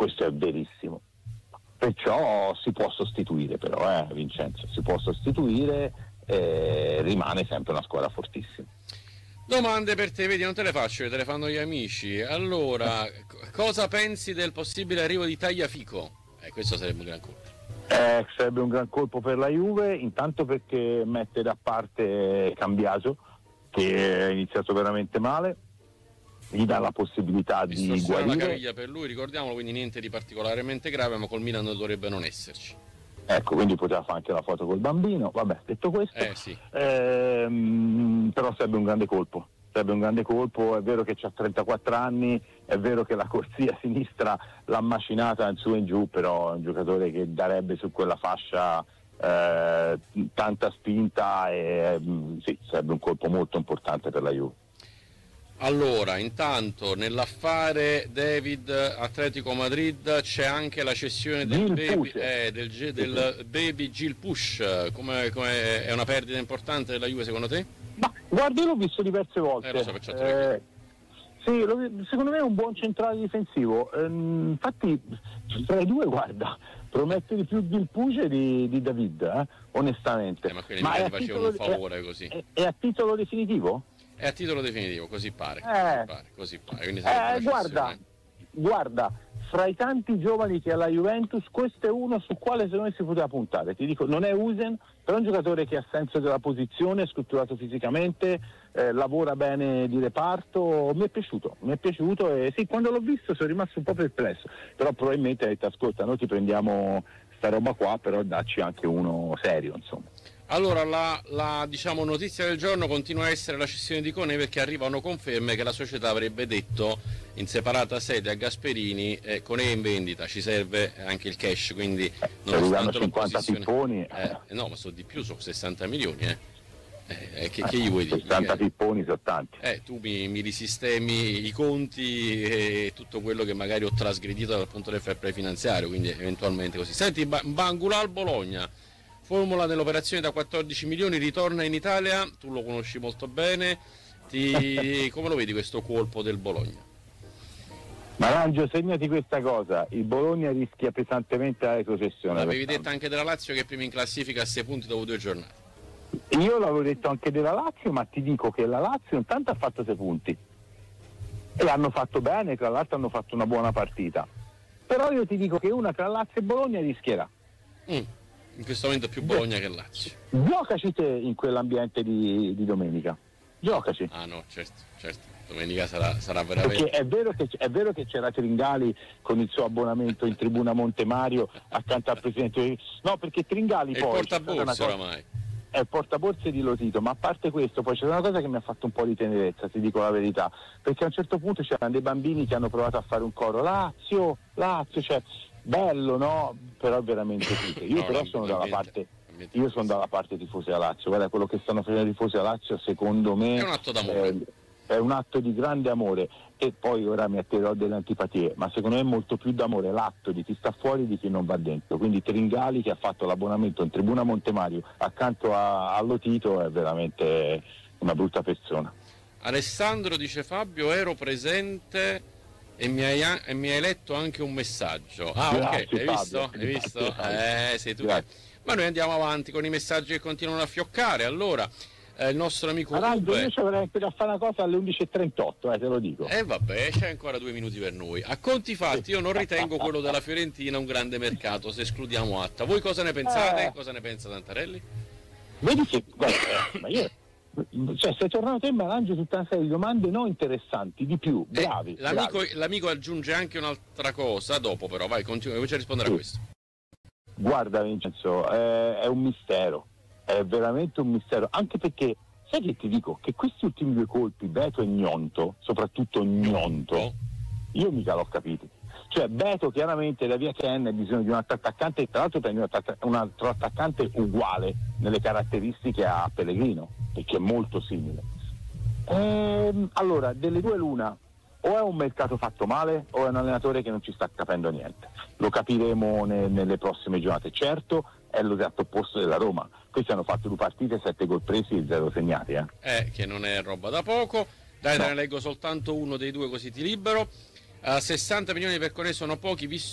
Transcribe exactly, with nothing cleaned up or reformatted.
questo è verissimo. Perciò si può sostituire però, eh, Vincenzo, si può sostituire, eh, rimane sempre una squadra fortissima. Domande per te, vedi, non te le faccio, te le fanno gli amici. Allora, cosa pensi del possibile arrivo di Tagliafico? Eh, questo sarebbe un gran colpo. Eh, sarebbe un gran colpo per la Juve, intanto perché mette da parte Cambiaso, che è iniziato veramente male, gli dà la possibilità di guarire. Una caviglia per lui, ricordiamolo, quindi niente di particolarmente grave, ma col Milan dovrebbe non esserci. Ecco, quindi poteva fare anche la foto col bambino. Vabbè, detto questo, eh, sì. ehm, però sarebbe un grande colpo. Sarebbe un grande colpo, è vero che ha trentaquattro anni, è vero che la corsia sinistra l'ha macinata in su e in giù, però è un giocatore che darebbe su quella fascia eh, tanta spinta e mh, sì, sarebbe un colpo molto importante per la Juve. Allora, intanto nell'affare David Atletico Madrid c'è anche la cessione del Gil baby, Push. eh, del, del baby Gil Push. Come, come è una perdita importante della Juve secondo te? Ma guarda, io l'ho visto diverse volte. Eh, lo so, perciò te lo eh, sì, lo, secondo me è un buon centrale difensivo. Eh, infatti, tra i due, guarda, promette di più Gil Push di, di David, eh, onestamente. Eh, ma quelli ma mi è facevano un favore è, così. È, è a titolo definitivo? È a titolo definitivo, così pare. Eh, così pare, così pare. Quindi eh, guarda, guarda, fra i tanti giovani che ha la Juventus, questo è uno su quale secondo me si poteva puntare. Ti dico, non è Usen, però è un giocatore che ha senso della posizione, è strutturato fisicamente, eh, lavora bene di reparto. Mi è piaciuto, mi è piaciuto e sì, quando l'ho visto sono rimasto un po' perplesso, però probabilmente ha detto, ascolta, noi ti prendiamo sta roba qua, però dacci anche uno serio, insomma. Allora, la, la diciamo, notizia del giorno continua a essere la cessione di Koné, perché arrivano conferme che la società avrebbe detto in separata sede a Gasperini eh, Koné in vendita, ci serve anche il cash, quindi eh, nonostante cinquanta pipponi eh, no, ma sono di più, sono sessanta milioni eh. Eh, che, che gli vuoi dire? sessanta pipponi sono tanti. Eh, tu mi, mi risistemi i conti e tutto quello che magari ho trasgredito dal punto del fair play finanziario, quindi eventualmente così. Senti, Bangula al Bologna, formula dell'operazione da quattordici milioni, ritorna in Italia, tu lo conosci molto bene, ti... come lo vedi questo colpo del Bologna? Marangio, segnati questa cosa, il Bologna rischia pesantemente la retrocessione. L'avevi detto anche della Lazio che è prima in classifica a sei punti dopo due giornate. Io l'avevo detto anche della Lazio, ma ti dico che la Lazio intanto ha fatto sei punti e hanno fatto bene, tra l'altro hanno fatto una buona partita, però io ti dico che una tra Lazio e Bologna rischierà. Mm. In questo momento è più Bologna che Lazio. Giocaci te in quell'ambiente di, di domenica. Giocaci. Ah no, certo, certo. Domenica sarà, sarà veramente. Perché è vero, che, è vero che c'era Tringali con il suo abbonamento in tribuna Montemario accanto al presidente. No, perché Tringali è poi. Il portaborse oramai. È il portaborse di Lotito, ma a parte questo poi c'è una cosa che mi ha fatto un po' di tenerezza, ti dico la verità, perché a un certo punto c'erano dei bambini che hanno provato a fare un coro Lazio, Lazio, cioè bello, no? Però è veramente triste. Io no, però sono dalla parte io sono dalla parte tifosi a Lazio, guarda, quello che stanno facendo i tifosi a Lazio secondo me è un atto d'amore. Eh, è un atto di grande amore, e poi ora mi atterrò delle antipatie, ma secondo me è molto più d'amore l'atto di chi sta fuori di chi non va dentro. Quindi Tringali, che ha fatto l'abbonamento in tribuna Montemario accanto a, a Lotito, è veramente una brutta persona. Alessandro, dice Fabio, ero presente e mi hai, e mi hai letto anche un messaggio. Ah, Grazie, ok, hai Fabio, visto? Hai visto? Eh, sei tu che... Ma noi andiamo avanti con i messaggi che continuano a fioccare. Allora, eh, il nostro amico Araldo, io ci avrei da fare una cosa alle undici e trentotto, eh, te lo dico. E eh, vabbè, c'è ancora due minuti per noi. A conti fatti, io non ritengo quello della Fiorentina un grande mercato, se escludiamo Atta. Voi cosa ne pensate? Eh. Cosa ne pensa Santarelli? Vedi che, guarda, ma io... Cioè, stai tornando te, Marangio, tutta una serie di domande no interessanti, di più, bravi. Eh, l'amico, bravi. l'amico aggiunge anche un'altra cosa, dopo però, vai, continua, vuoi rispondere sì. a questo? Guarda Vincenzo, è, è un mistero, è veramente un mistero, anche perché, sai che ti dico, che questi ultimi due colpi, Beto e Gnonto, soprattutto Gnonto, io mica l'ho capito. Cioè Beto chiaramente da via Ken ha bisogno di un altro attaccante, tra l'altro prende un altro attaccante uguale nelle caratteristiche a Pellegrino, perché è molto simile. Ehm, allora, delle due l'una, o è un mercato fatto male o è un allenatore che non ci sta capendo niente. Lo capiremo ne, nelle prossime giornate. Certo, è l'esatto opposto della Roma. Questi hanno fatto due partite, sette gol presi e zero segnati. Eh, eh che non è roba da poco. Dai, no. Te ne leggo soltanto uno dei due così ti libero. Uh, sessanta milioni per Koné sono pochi, visto